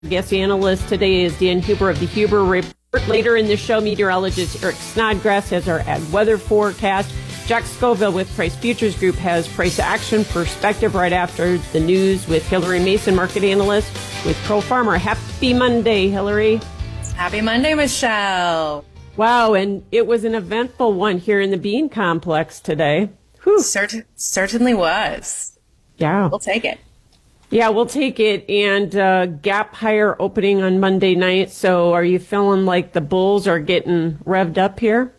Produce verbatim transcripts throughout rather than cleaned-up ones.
Guest analyst today is Dan Huber of the Huber Report. Later in the show, meteorologist Eric Snodgrass has our ag weather forecast. Jack Scoville with Price Futures Group has price action perspective right after the news with Hillary Mason, market analyst with Pro Farmer. Happy Monday, Hillary. Happy Monday, Michelle. Wow, and it was an eventful one here in the bean complex today. Whew. Cert- certainly was. Yeah. We'll take it. Yeah, we'll take it. And uh, gap higher opening on Monday night. So are you feeling like the bulls are getting revved up here?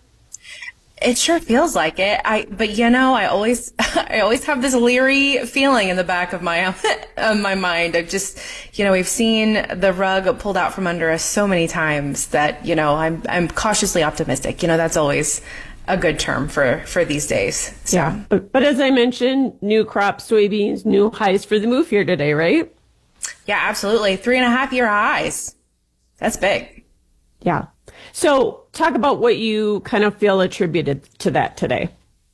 It sure feels like it. I, but you know, I always, I always have this leery feeling in the back of my, of my mind. I've just, you know, we've seen the rug pulled out from under us so many times that, you know, I'm, I'm cautiously optimistic. You know, that's always a good term for, for these days. So. Yeah. But, but as I mentioned, new crop soybeans, new highs for the move here today, right? Yeah, absolutely. Three and a half year highs. That's big. Yeah. So talk about what you kind of feel attributed to that today.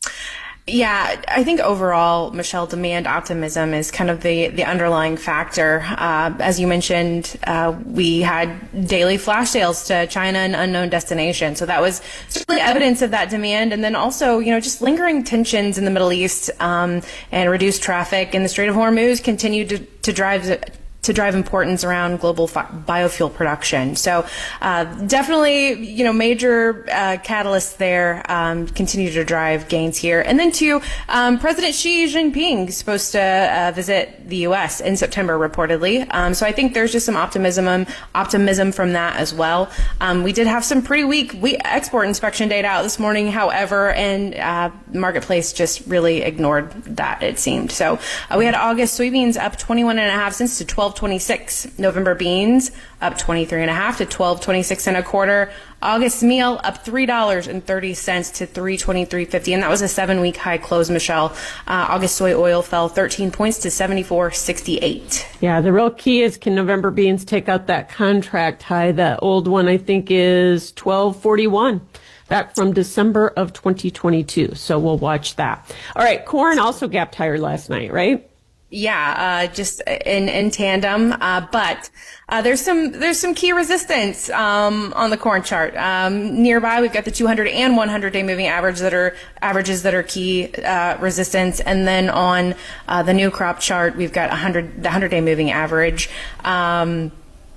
Yeah, I think overall, Michelle, demand optimism is kind of the, the underlying factor. Uh, as you mentioned, uh, we had daily flash sales to China and unknown destinations. So that was certainly evidence of that demand. And then also, you know, just lingering tensions in the Middle East um, and reduced traffic in the Strait of Hormuz continued to, to drive to drive importance around global fi- biofuel production. So uh, definitely, you know, major uh, catalysts there um, continue to drive gains here. And then two, um, President Xi Jinping is supposed to uh, visit the U S in September, reportedly. Um, so I think there's just some optimism um, optimism from that as well. Um, we did have some pretty weak we- export inspection data out this morning, however, and uh, marketplace just really ignored that, it seemed. So uh, we had August soybeans up twenty-one and a half cents to twelve twenty-six. November beans up twenty-three and a half to twelve twenty-six and a quarter. August meal up three dollars and thirty cents to three twenty-three fifty, and that was a seven-week high close, Michelle. Uh, August soy oil fell thirteen points to seventy-four sixty-eight. Yeah, the real key is, can November beans take out that contract high? The old one, I think, is twelve forty-one. Back from December of twenty twenty-two. So we'll watch that. All right, corn also gapped higher last night, right? Yeah, uh, just in, in tandem. Uh, but, uh, there's some, there's some key resistance, um, on the corn chart. Um, nearby, we've got the two hundred and one hundred day moving average that are, averages that are key, uh, resistance. And then on, uh, the new crop chart, we've got one hundred, the one hundred day moving average. Um,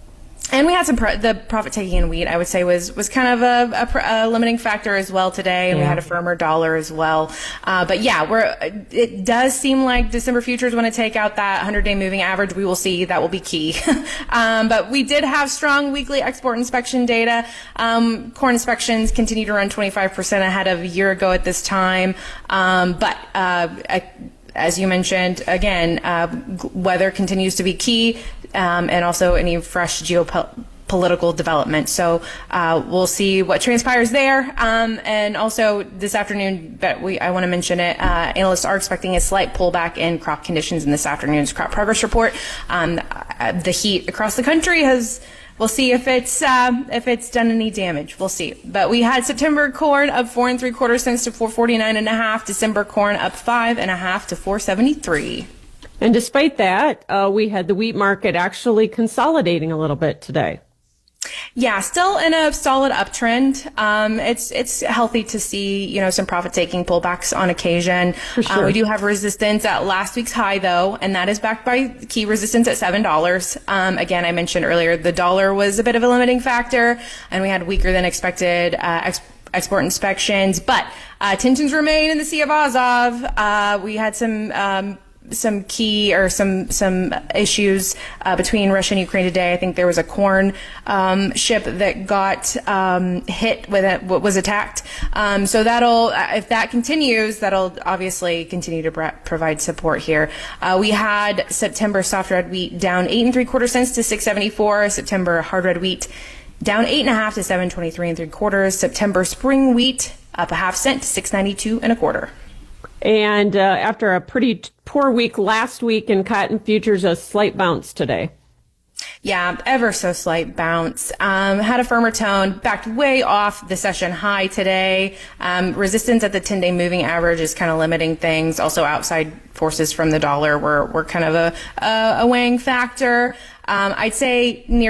And we had some, pro- the profit taking in wheat, I would say, was, was kind of a, a, a limiting factor as well today. And yeah. We had a firmer dollar as well. Uh, but yeah, we're, it does seem like December futures want to take out that one hundred day moving average. We will see. That will be key. um, but we did have strong weekly export inspection data. Um, corn inspections continue to run twenty-five percent ahead of a year ago at this time. Um, but, uh, I, as you mentioned, again, uh, weather continues to be key, um, and also any fresh geopolitical development. So uh, we'll see what transpires there. Um, and also this afternoon, but we I want to mention it. Uh, analysts are expecting a slight pullback in crop conditions in this afternoon's crop progress report. Um, the heat across the country has. We'll see if it's uh, if it's done any damage. We'll see. But we had September corn up four and three quarter cents to four forty nine and a half. December corn up five and a half to four seventy three. And despite that, uh, we had the wheat market actually consolidating a little bit today. Yeah, still in a solid uptrend. Um, it's it's healthy to see, you know, some profit-taking pullbacks on occasion. For sure. Uh, we do have resistance at last week's high, though, and that is backed by key resistance at seven dollars. Um, again, I mentioned earlier the dollar was a bit of a limiting factor, and we had weaker than expected uh, ex- export inspections. But uh, tensions remain in the Sea of Azov. Uh, we had some. Um, some key or some some issues uh, between Russia and Ukraine today. I think there was a corn um, ship that got um, hit with it, was attacked. Um, so that'll, if that continues, that'll obviously continue to br- provide support here. Uh, we had September soft red wheat down eight and three quarter cents to six seventy-four. September hard red wheat down eight and a half to seven twenty-three and three quarters. September spring wheat up a half cent to six ninety-two and a quarter. And uh, after a pretty t- poor week last week in cotton futures, a slight bounce today. Yeah, ever so slight bounce. Um, had a firmer tone, backed way off the session high today. Um, resistance at the ten-day moving average is kind of limiting things. Also, outside forces from the dollar were, were kind of a, a, a weighing factor. Um, I'd say near